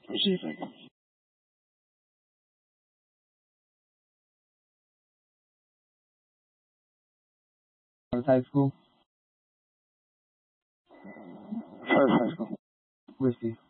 Let's see if I can. High school. First high school. Whiskey.